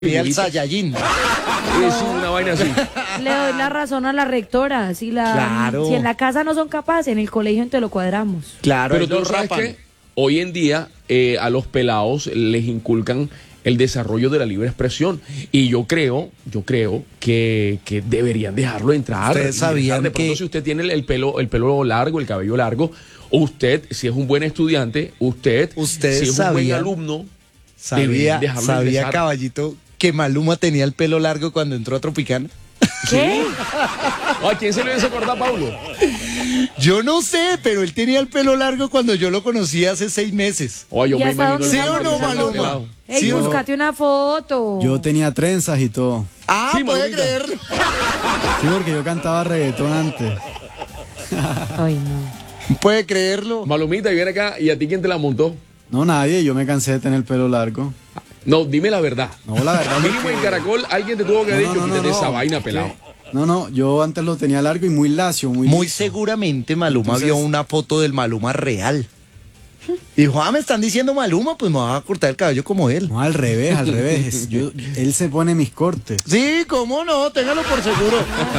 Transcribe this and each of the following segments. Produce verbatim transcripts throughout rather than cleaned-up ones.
Y el Saiyajin. Es una vaina así. Le doy la razón a la rectora. Si, la, Claro. si en la casa no son capaces, en el colegio entonces lo cuadramos. Claro, Pero ellos tú sabes rapan. que hoy en día eh, a los pelados les inculcan el desarrollo de la libre expresión. Y yo creo, yo creo que, que deberían dejarlo entrar. Ustedes Y sabían de pronto, que- si usted tiene el, el pelo, el pelo largo, el cabello largo, usted, si es un buen estudiante, usted, Ustedes si es un buen sabían- alumno, Sabía, deberían dejarlo sabía ingresar. Caballito, que Maluma tenía el pelo largo cuando entró a Tropicana. ¿Qué? ¿A quién se le hubiese acordado, Pablo? Yo no sé, pero él tenía el pelo largo cuando yo lo conocí hace seis meses. Oye, yo ¿Y me hasta imagino dónde el ¿Sí está o no, esa Maluma? pelado. foto? Ey, ¿Sí o no? búscate una foto. Yo tenía trenzas y todo. Ah, Sí, puede Malumita. creerlo. Sí, porque yo cantaba reggaetón antes. Ay, no. Puede creerlo. Malumita, y viene acá, ¿y a ti quién te la montó? No, nadie, yo me cansé de tener el pelo largo. No, dime la verdad. No, la verdad. Mínimo en Caracol alguien te tuvo que haber No, dicho, no, no, quítate no, esa no. vaina, pelado. No, no, yo antes lo tenía largo y muy lacio, muy Muy liso. seguramente Maluma Entonces- vio una foto del Maluma real. Dijo, ah, me están diciendo Maluma, pues me va a cortar el cabello como él. No, al revés, al revés. Yo- él se pone mis cortes. Sí, cómo no, téngalo por seguro.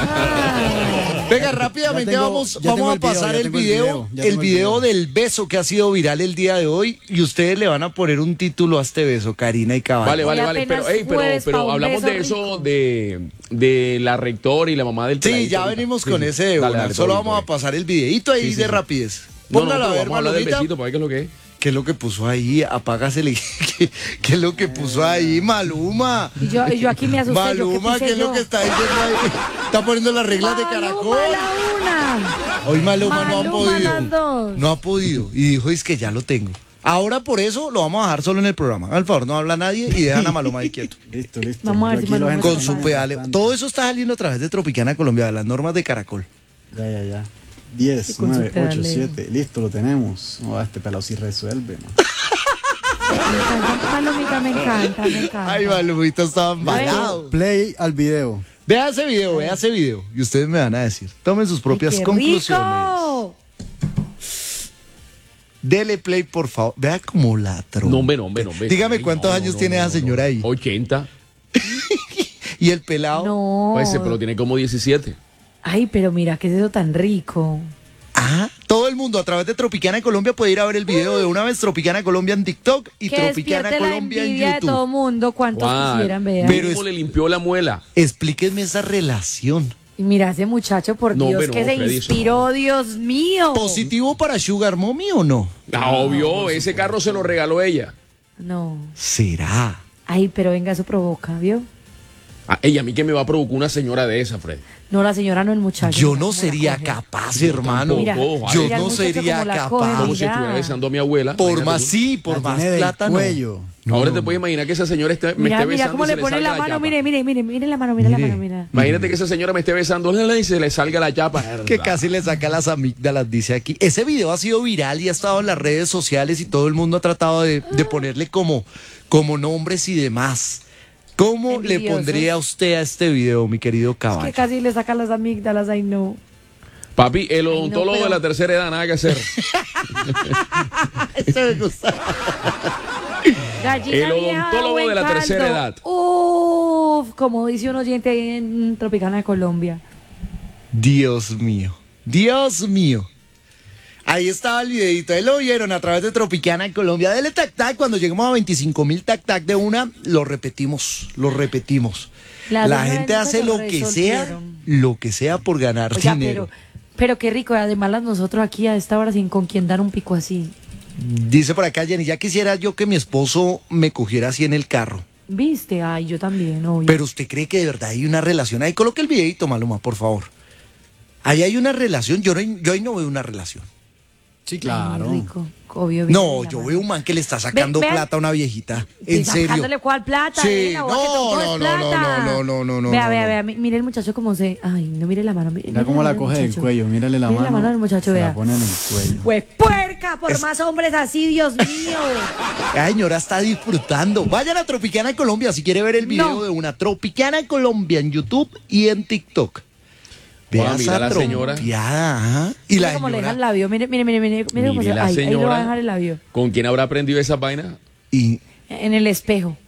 Venga, rápidamente Ya tengo- vamos, ya vamos tengo a el video, pasar ya el tengo el video, video, ya el tengo el video video. del beso que ha sido viral el día de hoy y ustedes le van a poner un título a este beso, Karina y Caballo. Vale, vale, Hoy vale. Pero, apenas ey, pero, jueves pa' pero un hablamos beso de eso rico. de, de la rectora y la mamá del Sí, peladito ya ahorita. venimos Sí, con sí. ese de Dale, una. dale, Solo todo bien, vamos a todo pasar el videito ahí Sí, sí, de sí. rapidez. bien. No, no, Póngalo pero a ver, vamos a hablar del Malumita. besito para ver qué es lo que es. ¿Qué es lo que puso ahí? Apágasele. ¿Qué, qué es lo que puso ahí, Maluma? Y yo, y yo aquí me asusté. Maluma, yo, ¿qué es lo que está diciendo ahí? Está poniendo las reglas de Caracol. la una. Hoy Maluma, no han Maluma podido. las dos. No ha podido. Y dijo, es que ya lo tengo. Ahora por eso lo vamos a dejar solo en el programa. Al favor, no habla nadie y dejan a Maluma ahí quieto. Listo, listo. Vamos a ver Yo si aquí Maluma los se Con entro su más pedale. bastante. Todo eso está saliendo a través de Tropicana Colombia, de las normas de Caracol. Ya, ya, ya. Y diez, con su nueve, ocho, pedaleo. siete. Listo, lo tenemos. No, este pelado sí resuelve, man. Me encanta, Malumita, me encanta, me encanta. Ay, Malumita estaba embalado. Play al video. Vea ese video, vea ese video. Y ustedes me van a decir. Tomen sus propias Ay, qué conclusiones. rico. Dele play, por favor. Vea cómo la trompa. No, hombre, no, hombre, no, hombre. Dígame Ay, cuántos no, años no, tiene no, esa no, señora no. ahí. ochenta. Y el pelado. No. Pues ese pero tiene como diecisiete. Ay, pero mira, qué es eso tan rico. Ah, todo el mundo a través de Tropicana Colombia puede ir a ver el video de una vez Tropicana Colombia en TikTok y Que Tropicana despierte la Colombia en envidia de todo YouTube. mundo. ¿Cuántos Juan, quisieran ver? Pero ¿Cómo es- le limpió la muela? Explíquenme esa relación. Y mira ese muchacho, por No, Dios, hombre, que no, se Freddy, eso inspiró, Dios mío. ¿Positivo para Sugar Mommy o no? Ah, obvio, ese carro se lo regaló ella. No. ¿Será? Ay, pero venga, eso provoca, ¿vio? Ah, ella a mí que me va a provocar una señora de esa, Fred. No, la señora no, el muchacho. Yo mira no cómo la sería coge. capaz, hermano. Mira, Tampoco, Yo mira el no muchacho sería cómo la capaz. coge, Como si mira. estuviera besando a mi abuela. Por Imagínate más tú. sí, por La más tiene del plata no. cuello. Ahora te puedes imaginar que esa señora esté, me Mira, esté mira besando cómo y se le pone salga la mano. chapa. Mire, mire, mire, mire la mano, mire la Mire. mano, mira. Imagínate que esa señora me esté besando y se le salga la chapa. Que casi le saca las amígdalas, dice aquí. Ese video ha sido viral y ha estado en las redes sociales y todo el mundo ha tratado de, de ponerle como, como nombres y demás. ¿Cómo le Envidiosos. pondría usted a este video, mi querido Es caballo? que casi le saca las amígdalas, ay no. Papi, el odontólogo pero- de la tercera edad, nada que hacer. Ese me gusta. Gallina El vieja, odontólogo buen de la tercera caldo. edad. Uf, como dice un oyente ahí en Tropicana de Colombia. Dios mío, Dios mío. Ahí estaba el videito, ahí lo vieron a través de Tropicana en Colombia. Dele tac tac, cuando lleguemos a veinticinco mil tac tac de una, lo repetimos, lo repetimos. Las La otras gente nunca hace se lo que sea, resolvieron. lo que sea por ganar Oiga, dinero. pero, pero qué rico, además las nosotros aquí a esta hora sin con quien dar un pico así. Dice por acá Jenny, ya quisiera yo que mi esposo me cogiera así en el carro. ¿Viste? Ay, yo también, obvio. Pero usted cree que de verdad hay una relación. Ahí coloque el videito, Maluma, por favor. Ahí hay una relación, yo, no, yo ahí no veo una relación. Sí, Ay, claro. muy rico, obvio. No, bien, la yo mano. veo un man que le está sacando Ve- vean- plata a una viejita. ¿Y En serio. sacándole cuál plata? Sí, Elena, o a que no, todo no, es no, plata. no, no, no, no, Vea, no, vea, no. vea, mi- mire el muchacho como se... Ay, no mire la mano. Mire, Mira mire cómo la mano coge del del muchacho. cuello. Mírale la Mire mano. la mano del muchacho, se vea. la pone en el cuello. Pues puerca, por Es- más hombres así, Dios mío. La señora está disfrutando. Vayan a Tropicana Colombia si quiere ver el video No. de una Tropicana Colombia en YouTube y en TikTok. Vea Ah, mira esa la señora. trompeada, ajá. Y Mire la cómo le deja el señora. labio. Mire, mire, mire, mire, mire cómo Mire se... la Ay, ahí le va a señora. dejar el labio. ¿Con quién habrá aprendido esa vaina? Y En el espejo.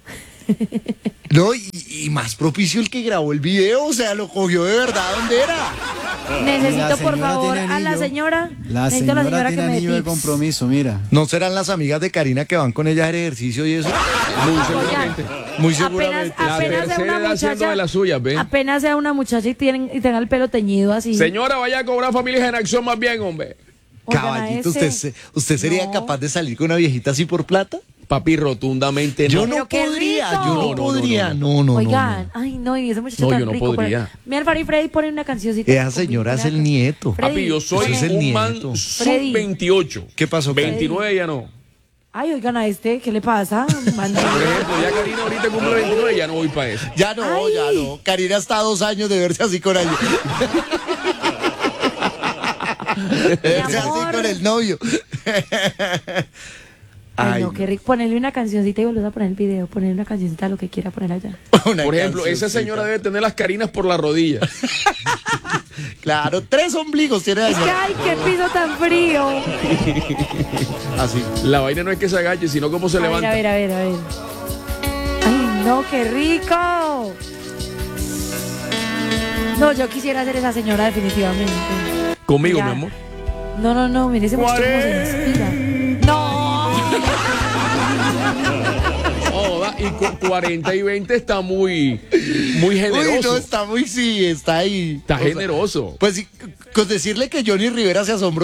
No, y, y más propicio el que grabó el video, o sea, lo cogió de verdad, ¿dónde era? Necesito, La por señora favor, tiene a la anillo. señora. La necesito a señora la señora tiene que me dé anillo de tips. compromiso, mira. ¿No serán las amigas de Karina que van con ella a hacer ejercicio y eso? Muy Oigan, seguramente. Muy apenas, seguramente. La apenas sea tercera una haciendo muchacha, de las suyas, ¿ven? apenas sea una muchacha y, tienen, y tenga el pelo teñido así. Señora, vaya a cobrar Familias en Acción más bien, hombre. Oigan, a Caballito, ese- ¿usted, se- ¿usted sería No. capaz de salir con una viejita así por plata? Papi, rotundamente no. Yo no Pero qué podría, rico. yo no, No, no, no, podría, no, no, no, no. Oigan, no. ay no, y ese muchacho No, tan yo no rico. podría. Mi Alfaro y Freddy ponen una cancioncita. Esa señora es el nieto. Freddy, Papi, yo soy Ese es el un man nieto. Freddy. sub veintiocho. ¿Qué pasó, Freddy? veintinueve ya no. Ay, oigan a este, ¿qué le pasa? Man- Por ejemplo, ya Karina ahorita cumple veintinueve, ya no voy para eso. Ya no, Ay. ya no. Karina está a dos años de verse así con alguien. De verse así amor. con el novio. Ay, Ay, no, qué rico. Ponerle una cancioncita y volver a poner el video. Ponerle una cancioncita, lo que quiera poner allá. una Por ejemplo, esa cancioncita. señora debe tener las Carinas por la rodilla. Claro, tres ombligos tiene la Es que, señora. ay, qué piso tan frío. Así. La vaina no es que se agache, sino cómo se A ver, levanta. a ver, a ver, a ver. Ay, no, qué rico. No, yo quisiera ser esa señora definitivamente. Conmigo, Ya. mi amor. No, no, no, mire ese muchacho cómo se inspira. No. Joda, y cu- cuarenta y veinte está muy, muy generoso. Uy, no, está muy, sí, está ahí. Está O sea, generoso. Pues sí, con decirle que Johnny Rivera se asombró.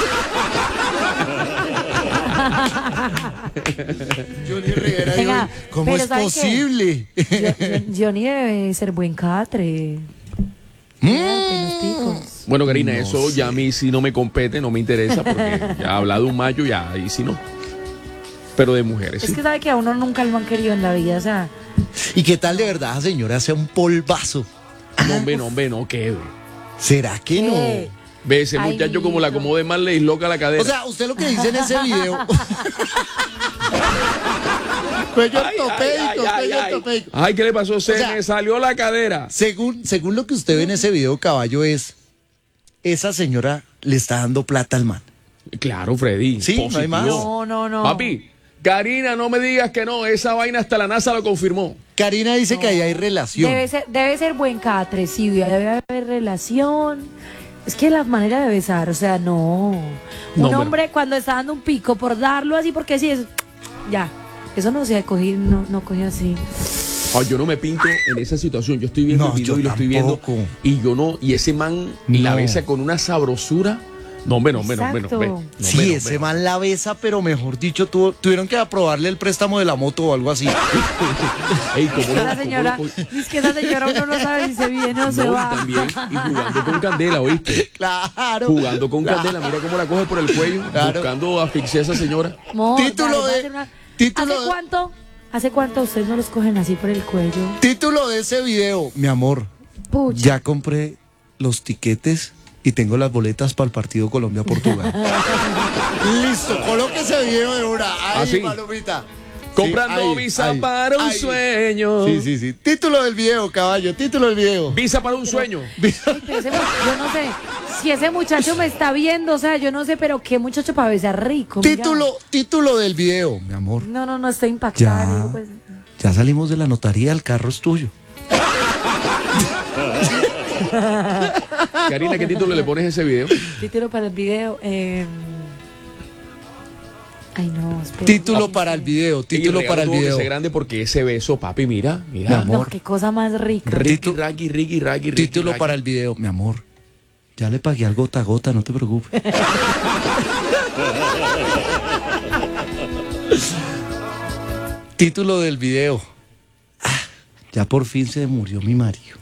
Johnny Rivera, dijo, Venga, ¿cómo pero es ¿sabe qué? posible? Yo- yo- Johnny debe ser buen catre. Mm. Cuidado, los picos. Bueno, Karina, No eso sé. ya a mí sí no me compete, no me interesa, porque ya hablado un mayo, ya ahí sí no. Pero de mujeres, Es sí. que sabe que a uno nunca lo han querido en la vida, o sea, ¿Y qué tal de verdad, señora, sea un polvazo? No, hombre, no, hombre, no, ¿qué? ve? ¿Será que no? ¿qué? Ve, ese Ay, muchacho como la no. acomode mal, le disloca la cadera. O sea, usted lo que dice en ese video. Cuello Ay, ay, ortopédico, ay, cuello ay, ay. ortopédico. Ay, ¿qué le pasó? Se sea, me salió la cadera. Según, según lo que usted ve en ese video, caballo, es esa señora le está dando plata al man. Claro, Freddy. Sí, no hay más. No, no, no. Papi, Karina, no me digas que no. Esa vaina hasta la NASA lo confirmó. Karina dice que ahí hay relación. Debe ser, debe ser buen catre, sí, debe haber relación. Es que la manera de besar, o sea, no. Un No, pero- hombre cuando está dando un pico por darlo así, porque sí, es, ya. Eso no se cogió, no, no cogió así. Ay, yo no me pinto en esa situación. Yo estoy viendo No, el video yo y lo estoy viendo. tampoco. Y yo no, y ese man la No. besa con una sabrosura. No, hombre, no, hombre, no, hombre, no, hombre. Exacto. No, Sí, hombre, no, ese hombre. man la besa, pero mejor dicho, tuvo- tuvieron que aprobarle el préstamo de la moto o algo así. Ey, ¿cómo lo- La cómo señora, lo- es que esa señora uno no sabe si se viene o se No, y va. también, y jugando con candela, ¿oíste? Claro. Jugando con candela, mira cómo la coge por el cuello, Claro. buscando asfixiar a esa señora. Mo, Título dale, va a de- hacer una- título ¿Hace de- cuánto? ¿Hace cuánto ustedes no los cogen así por el cuello? Título de ese video, mi amor. Pucha. Ya compré los tiquetes y tengo las boletas para el partido Colombia-Portugal. Listo, coloque ese video de una. Ahí, ¿Ah, sí? palomita. Comprando Sí, ahí, visa ahí, para un ahí. sueño. Sí, sí, sí. Título del video, caballo. Título del video. Visa para un sueño. Pero ese mu- yo no sé si ese muchacho me está viendo, o sea, yo no sé, pero qué muchacho para besar rico. mira. Título, título del video, mi amor. No, no, no, estoy impactada. Ya. digo, pues, Ya salimos de la notaría, el carro es tuyo. Karina, ¿qué título le pones a ese video? título para el video. eh, Ay, no, espera. Título para el video, título Y para el tuvo que video. ser grande porque ese beso, papi, mira, Mi mira. amor. No, qué cosa más rica. Ricky, Título- Raggy, Ricky, Raggy, Ricky, Título Raggy. para el video, mi amor. Ya le pagué al gota a gota, no te preocupes. Título del video. Ah, ya por fin se murió mi marido.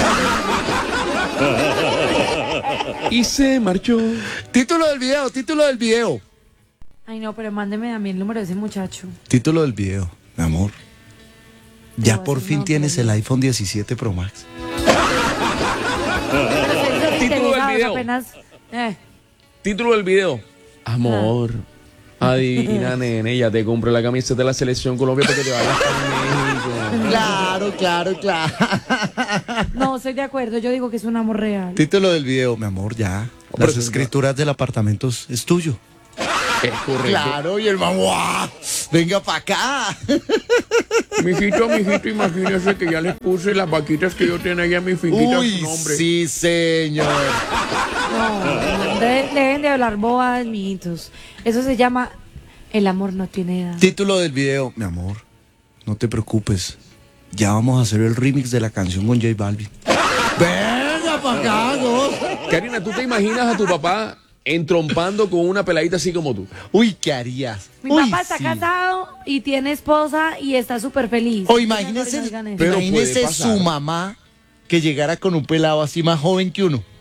Y se marchó. Título del video, título del video. Ay, no, pero mándeme a mí el número de ese muchacho. Título del video, mi amor. Ya voy a por hacer fin una tienes el pregunta. iPhone diecisiete Pro Max. Pero ustedes son Título del interesados, video. apenas. Eh, Título del video. Amor. Adivina, nene, ya te compré la camiseta de la selección Colombia para que te vayas para México. Claro, claro, claro. no, estoy de acuerdo. Yo digo que es un amor real. Título del video, mi amor, ya. Pero Las eso- escrituras del apartamento es- es tuyo. Es correcto. Claro, y el man, ¡guau! Venga para acá. Mijito, mijito, imagínese que ya les puse las vaquitas que yo tenía allá en mi finquita a Uy, su nombre. sí, señor. No, no, de- dejen de hablar bobadas, mijitos. Eso se llama el amor no tiene edad. Título del video, mi amor, no te preocupes. Ya vamos a hacer el remix de la canción con J Balvin. Venga para acá, ¿no? Karina, ¿tú te imaginas a tu papá entrompando con una peladita así como tú? Uy, ¿qué harías? Mi Uy, papá está sí. casado y tiene esposa y está súper feliz. O Por imagínese, favor, no digan eso. Pero imagínese puede pasar. su mamá que llegara con un pelado así más joven que uno.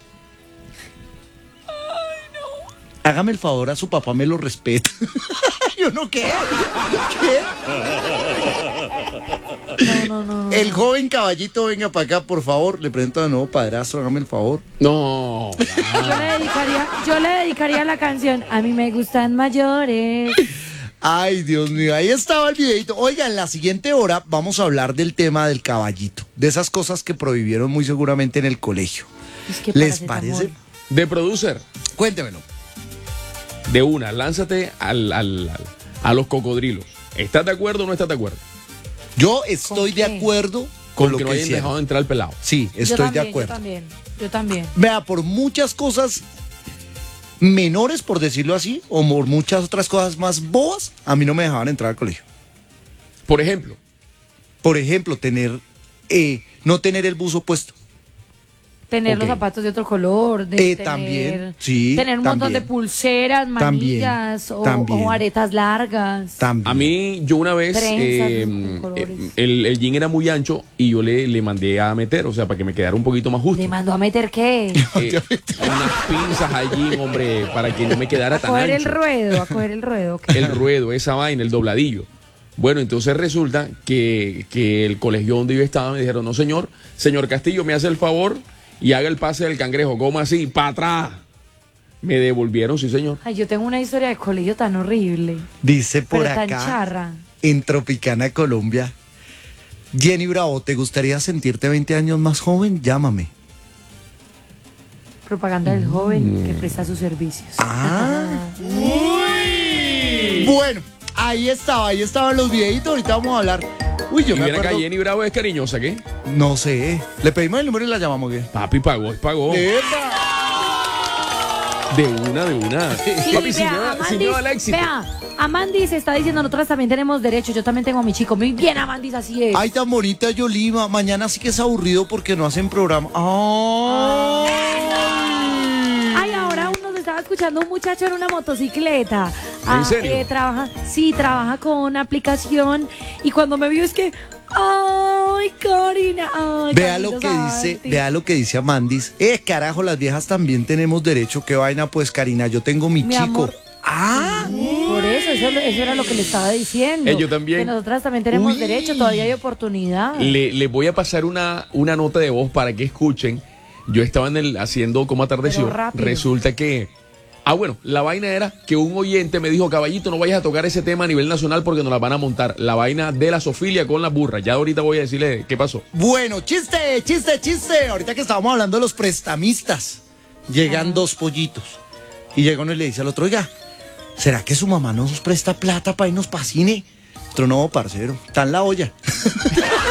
Hágame el favor, a su papá me lo respeta. ¿Yo no qué? ¿Qué? No, no, no. El joven caballito, venga para acá, por favor. Le presento de nuevo padrastro, hágame el favor. No. Yo le dedicaría, yo le dedicaría la canción A mí me gustan mayores. Ay, Dios mío, ahí estaba el videito. Oiga, en la siguiente hora vamos a hablar del tema del caballito. De esas cosas que prohibieron muy seguramente en el colegio. Es que ¿Les paracetamol. parece? De producer, Cuéntemelo. de una, lánzate al, al- al- a los cocodrilos. ¿Estás de acuerdo o no estás de acuerdo? Yo estoy ¿Con de qué? acuerdo Con con lo que que, no hayan hicieron. dejado entrar al pelado. Sí, Yo estoy también, de acuerdo. Yo también, yo también. Vea, por muchas cosas menores, por decirlo así, o por muchas otras cosas más bobas, a mí no me dejaban entrar al colegio. Por ejemplo, Por ejemplo, tener, eh, no tener el buzo puesto. Tener Ok. los zapatos de otro color, de Eh, tener, también, sí, tener un montón también. de pulseras, También, manillas o, también. o aretas largas. También. a mí, yo una vez, Trenzas eh, de colores. eh, el, el jean era muy ancho y yo le, le mandé a meter, o sea, para que me quedara un poquito más justo. ¿Le mandó a meter qué? Eh, unas pinzas allí, hombre, para que no me quedara A tan coger el ancho. ruedo, a coger el ruedo. ¿qué? El ruedo, esa vaina, el dobladillo. Bueno, entonces resulta que, que el colegio donde yo estaba me dijeron, no señor, señor Castillo, me hace el favor y haga el pase del cangrejo. ¿Cómo así? ¡Para atrás! Me devolvieron, sí señor. Ay, yo tengo una historia de colegio tan horrible. Dice por pero tan acá, charra. en Tropicana, Colombia. Jenny Bravo, ¿te gustaría sentirte veinte años más joven? Llámame. Propaganda del joven que presta sus servicios. Ah. Bueno, ahí estaba, ahí estaban los videitos. Ahorita vamos a hablar. Uy, yo Y me viene acá acuerdo. Jenny Bravo, es cariñosa, ¿qué? No sé. Le pedimos el número y la llamamos, ¿qué? Papi pagó, es pagó. ¡Epa! De una, de una. Sí, Papi, si vea, me va, si Amandis, me va el éxito. vea, Amandis está diciendo, nosotras también tenemos derecho, yo también tengo a mi chico. Muy bien, Amandis, así es. Ay, tan bonita Yolima. Mañana sí que es aburrido porque no hacen programa. Ay. Ay, ahora uno se estaba escuchando un muchacho en una motocicleta. ¿En serio? eh, trabaja, sí, trabaja con una aplicación y cuando me vio es que, ay, Karina, ay, Vea lo Camilo que dice, Santi. vea lo que dice Amandis. Eh, carajo, las viejas también tenemos derecho. Qué vaina, pues, Karina, yo tengo mi, Mi chico. amor. Ah, Por eso, eso, eso era lo que le estaba diciendo. Eh, yo también. Que nosotras también tenemos Uy. derecho, todavía hay oportunidad. Le, le voy a pasar una, una nota de voz para que escuchen. Yo estaba en el haciendo como atardeció. Pero rápido. Resulta que. Ah, bueno, la vaina era que un oyente me dijo, caballito, no vayas a tocar ese tema a nivel nacional porque nos la van a montar. La vaina de la sofilia con la burra. Ya ahorita voy a decirle qué pasó. bueno, chiste, chiste, chiste. Ahorita que estábamos hablando de los prestamistas, llegan dos pollitos. Y llega uno y le dice al otro, oiga, ¿será que su mamá nos presta plata para irnos para cine? Otro, no, parcero, está en la olla.